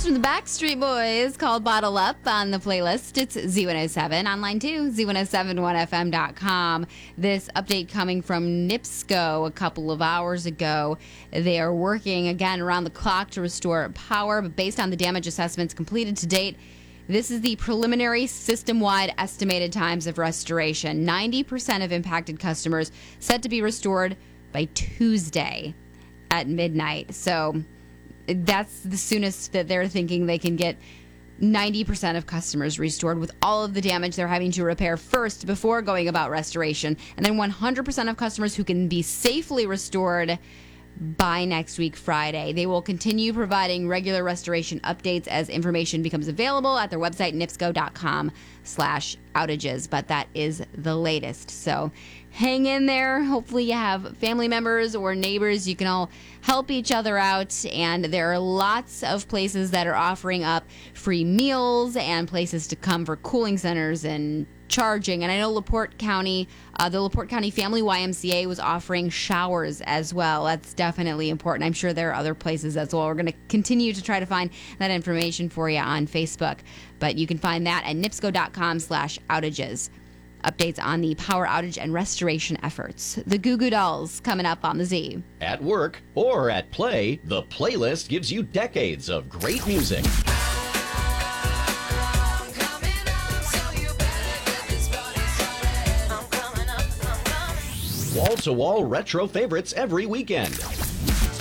is from the Backstreet Boys called Bottle Up on the playlist. It's Z107, online too, Z1071FM.com. This update coming from NIPSCO a couple of hours ago. They are working again around the clock to restore power, but based on the damage assessments completed to date, this is the preliminary system-wide estimated times of restoration. 90% of impacted customers set to be restored by Tuesday at midnight. So that's the soonest that they're thinking they can get 90% of customers restored with all of the damage they're having to repair first before going about restoration. And then 100% of customers who can be safely restored by next week, Friday. They will continue providing regular restoration updates as information becomes available at their website, nipsco.com/outages. But that is the latest. So hang in there. Hopefully you have family members or neighbors. You can all help each other out. And there are lots of places that are offering up free meals and places to come for cooling centers and charging. And I know LaPorte County, the LaPorte County Family YMCA was offering showers as well. That's definitely important. I'm sure there are other places as well. We're going to continue to try to find that information for you on Facebook. But you can find that at nipsco.com/outages. Updates on the power outage and restoration efforts. The Goo Goo Dolls coming up on the Z. At work or at play, the playlist gives you decades of great music. Wall-to-wall retro favorites every weekend.